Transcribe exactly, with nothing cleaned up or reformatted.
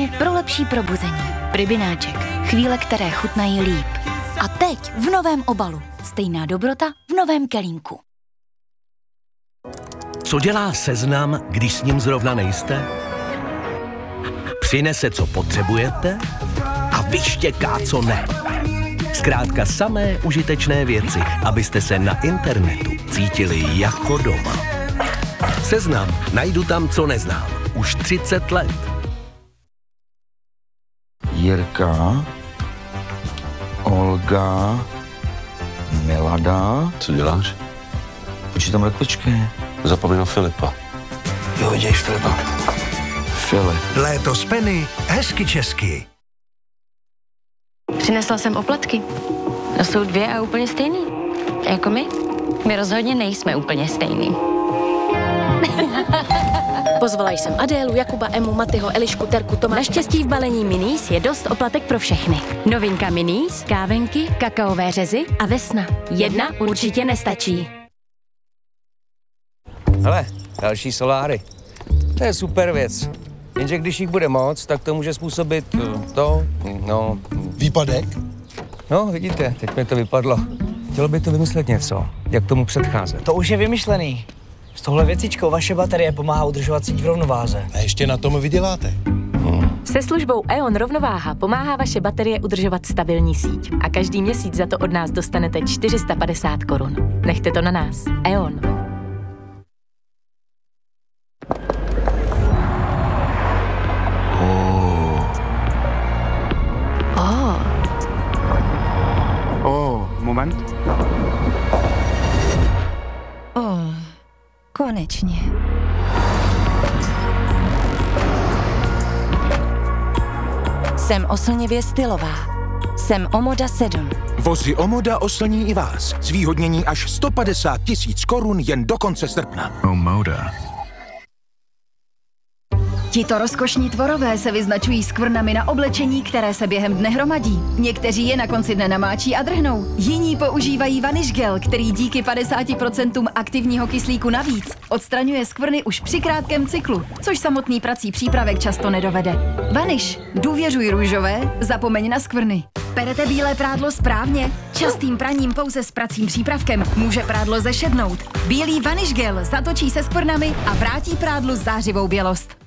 Přesně pro lepší probuzení. Pribináček. Chvíle, které chutnají líp. A teď v novém obalu. Stejná dobrota v novém kelímku. Co dělá Seznam, když s ním zrovna nejste? Přinese, co potřebujete a vyštěká, co ne. Zkrátka samé užitečné věci, abyste se na internetu cítili jako doma. Seznam. Najdu tam, co neznám. Už třicet let. Jirka, Olga, Milada. Co děláš? Počítám letvičky. Zapomeň na Filipa. Jo, dějš Filipa. Filip. Léto z Penny, hezky česky. Přinesla jsem oplatky. No jsou dvě a úplně stejný. Jako my. My rozhodně nejsme úplně stejný. Pozvala jsem Adélu, Jakuba, Emu, Matyho, Elišku, Terku, Tomáš. Naštěstí v balení Minis je dost oplatek pro všechny. Novinka Minis, kávenky, kakaové řezy a vesna. Jedna určitě nestačí. Hele, další soláry. To je super věc. Jenže když jich bude moc, tak to může způsobit to, no... Výpadek? No, vidíte, teď mi to vypadlo. Chtělo by to vymyslet něco, jak tomu předcházet. To už je vymyšlený. S tohle věcičkou vaše baterie pomáhá udržovat síť v rovnováze. A ještě na tom vyděláte. Hmm. Se službou E O N Rovnováha pomáhá vaše baterie udržovat stabilní síť. A každý měsíc za to od nás dostanete čtyři sta padesát korun. Nechte to na nás. E O N. Moment. Oh, konečně. Jsem oslnivě stylová. Jsem Omoda sedm. Vozy Omoda oslní i vás. Zvýhodnění až sto padesát tisíc korun jen do konce srpna. Omoda. Tito rozkošní tvorové se vyznačují skvrnami na oblečení, které se během dne hromadí. Někteří je na konci dne namáčí a drhnou. Jiní používají vanish gel, který díky padesáti procentům aktivního kyslíku navíc odstraňuje skvrny už při krátkém cyklu, což samotný prací přípravek často nedovede. Vanish. Důvěřuj růžové, zapomeň na skvrny. Perete bílé prádlo správně? Častým praním pouze s pracím přípravkem může prádlo zešednout. Bílý vanish gel zatočí se skvrnami a vrátí prádlu zářivou bělost.